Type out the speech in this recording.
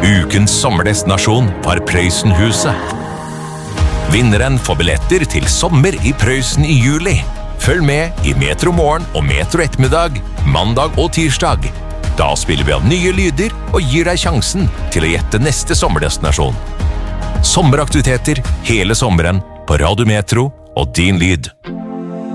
Ukens sommerdestinasjon var Prøysenhuset. Vinneren får billetter til sommer i Prøysen i juli. Følg med i Metro Morgen og Metro Ettermiddag, mandag og tirsdag. Da spiller vi av nye lyder og gir deg sjansen til å gjette neste sommerdestinasjon. Sommeraktiviteter hele sommeren på Radio Metro og Din Lyd.